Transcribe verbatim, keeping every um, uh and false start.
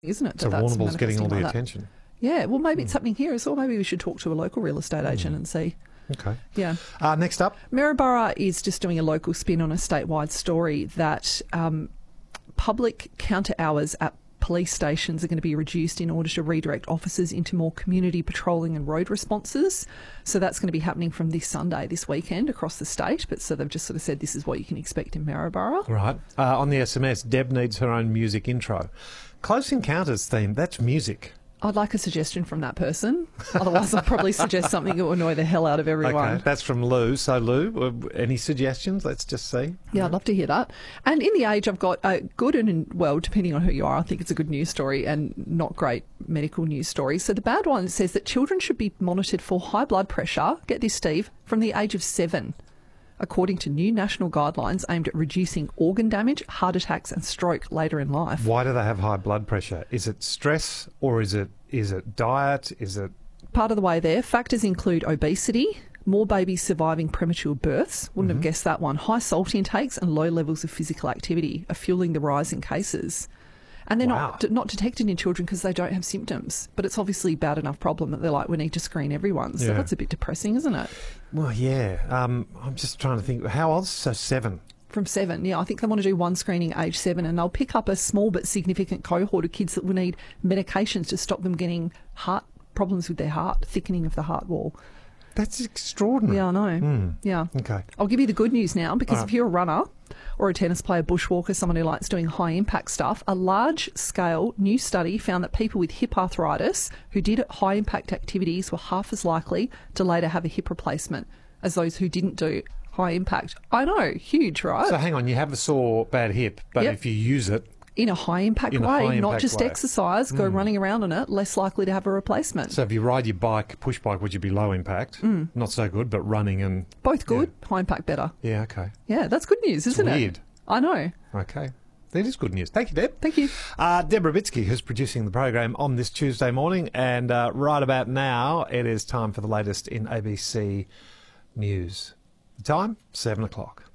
isn't it? So that that's Warrnambool's getting all the manifesting like that. attention. Yeah, well, maybe it's happening here as well. Maybe we should talk to a local real estate agent and see. Okay. Yeah. Uh, next up. Maryborough is just doing a local spin on a statewide story that um, public counter hours at police stations are going to be reduced in order to redirect officers into more community patrolling and road responses. So that's going to be happening from this Sunday, this weekend, across the state. But so they've just sort of said this is what you can expect in Maryborough. Right. Uh, on the S M S, Deb needs her own music intro. Close Encounters theme, that's music. I'd like a suggestion from that person. Otherwise, I'll probably suggest something that will annoy the hell out of everyone. Okay, that's from Lou. So, Lou, uh, any suggestions? Let's just see. Yeah, I'd love to hear that. And in The Age, I've got a good and, well, depending on who you are, I think it's a good news story and not great medical news story. So the bad one says that children should be monitored for high blood pressure, get this, Steve, from the age of seven, according to new national guidelines aimed at reducing organ damage, heart attacks and stroke later in life. Why do they have high blood pressure? Is it stress or is it is it diet? Is it... Part of the way there, factors include obesity, more babies surviving premature births, wouldn't Mm-hmm. have guessed that one, high salt intakes and low levels of physical activity are fueling the rise in cases. And they're Wow. not not detected in children because they don't have symptoms. But it's obviously a bad enough problem that they're like, we need to screen everyone. So Yeah. that's a bit depressing, isn't it? Well, yeah. Um, I'm just trying to think. How old? So seven. From seven, yeah. I think they want to do one screening age seven, and they'll pick up a small but significant cohort of kids that will need medications to stop them getting heart problems with their heart, thickening of the heart wall. That's extraordinary. Yeah, I know. Mm. Yeah. Okay. I'll give you the good news now, because All if right. you're a runner or a tennis player, bushwalker, someone who likes doing high impact stuff, a large scale new study found that people with hip arthritis who did high impact activities were half as likely to later have a hip replacement as those who didn't do high impact. I know, huge, right? So hang on, you have a sore bad hip, but Yep. if you use it, In a high impact In a way, high not impact just way. exercise, go running around on it, less likely to have a replacement. so if you ride your bike, push bike, would you be low impact? Mm. Not so good, but running and... Both good, high impact better. Yeah, okay. Yeah, that's good news, isn't it? weird. I know. Okay. That is good news. Thank you, Deb. Thank you. Uh, Deborah Bitsky, who's producing the program on this Tuesday morning. And uh, right about now, it is time for the latest in A B C News. The time, seven o'clock.